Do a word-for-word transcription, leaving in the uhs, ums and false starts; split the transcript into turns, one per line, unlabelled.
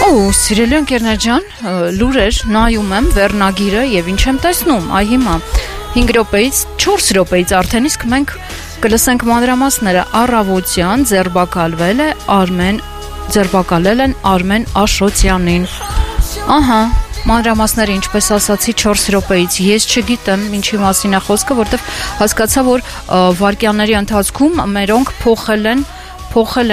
Օ, սիրելի ընկերներ ջան, լուրեր նայում եմ վերնագիրը եւ ինչ եմ տեսնում, այ հիմա հինգ րոպեից չորս րոպեից արդեն իսկ մենք կլսենք մանրամասները առավոտյան ձերբակալվել է Արմեն ձերբակալել են Արմեն Աշոտյանին։ Ահա, մանրամասները ինչպես ասացի չորս րոպեից ես չգիտեմ ինչի մասին է խոսքը, որտեվ հասկացա, որ վայրկյանների ընթացքում մերոնք փոխել են փոխել